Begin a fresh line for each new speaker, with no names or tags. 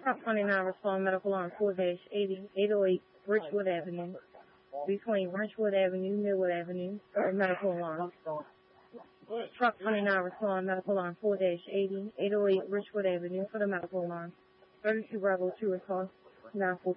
Truck 29 respond medical line 4-80, 808 Richwood Avenue, between Richwood Avenue, Millwood Avenue, or medical line. Truck 29 respond medical line 4-80, 808 Richwood Avenue for the medical line. 32 Bravo 2 response 940.